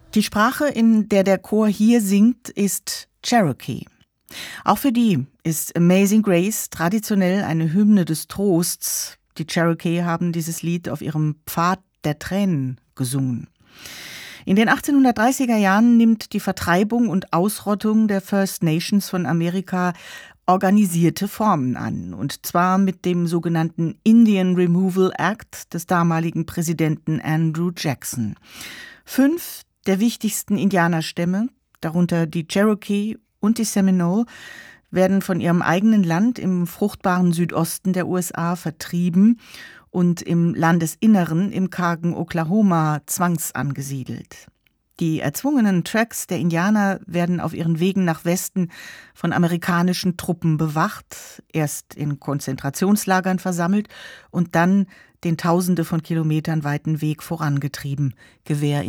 Die Sprache, in der der Chor hier singt, ist Cherokee. Auch für die ist Amazing Grace traditionell eine Hymne des Trosts. Die Cherokee haben dieses Lied auf ihrem Pfad der Tränen gesungen. In den 1830er Jahren nimmt die Vertreibung und Ausrottung der First Nations von Amerika organisierte Formen an, und zwar mit dem sogenannten Indian Removal Act des damaligen Präsidenten Andrew Jackson. 5 der wichtigsten Indianerstämme, darunter die Cherokee und die Seminole, werden von ihrem eigenen Land im fruchtbaren Südosten der USA vertrieben und im Landesinneren im kargen Oklahoma zwangsangesiedelt. Die erzwungenen Tracks der Indianer werden auf ihren Wegen nach Westen von amerikanischen Truppen bewacht, erst in Konzentrationslagern versammelt und dann den Tausende von Kilometern weiten Weg vorangetrieben, Gewehr